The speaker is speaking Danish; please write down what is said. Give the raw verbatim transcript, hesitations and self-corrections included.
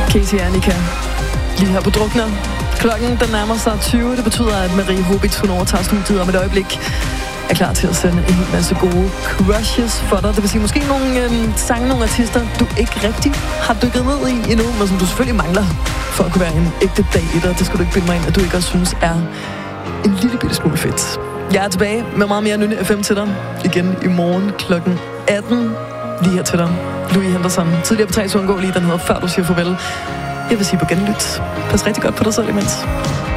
Casey Annika, lige her på Drukner. Klokken den nærmer sig tyve. Det betyder, at Marie Hobitz, hun overtager studiet om et øjeblik, er klar til at sende en hel masse gode crushes for dig. Det vil sige måske nogle øhm, sange, nogle artister, du ikke rigtig har dykket ned i endnu, men som du selvfølgelig mangler for at kunne være en ægte dater. Det skal du ikke bilde mig ind, at du ikke også synes er en lille bitte smule fedt. Jeg er tilbage med meget mere Nynne F M til dig igen i morgen klokken atten. Lige her til dig. Louis Henderson. Tidligere på tre uangåelige, den hedder Før du siger farvel. Jeg vil sige på genlyt. Pas rigtig godt på dig selv imens.